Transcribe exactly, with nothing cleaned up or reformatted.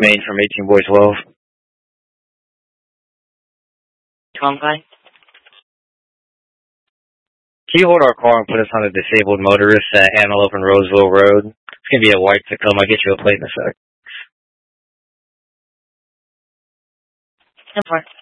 Main from eighteen boy twelve. twelve guy. Can you hold our car and put us on a disabled motorist at Antelope and Roseville Road? It's going to be a white Tacoma. I'll get you a plate in a sec. ten four.